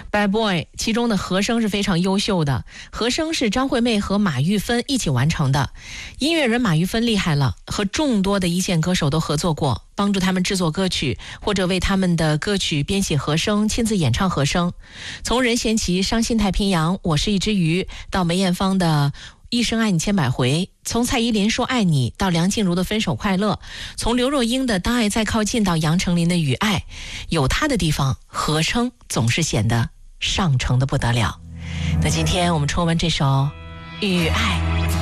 Bad Boy 其中的和声是非常优秀的，和声是张惠妹和马玉芬一起完成的。音乐人马玉芬厉害了，和众多的一线歌手都合作过，帮助他们制作歌曲，或者为他们的歌曲编写和声，亲自演唱和声。从任贤齐《伤心太平洋》《我是一只鱼》，到梅艳芳的一生爱你千百回，从蔡依林说爱你到梁静茹的分手快乐，从刘若英的当爱再靠近到杨丞琳的雨爱，有她的地方和声总是显得上乘的不得了。那今天我们抽完这首雨爱。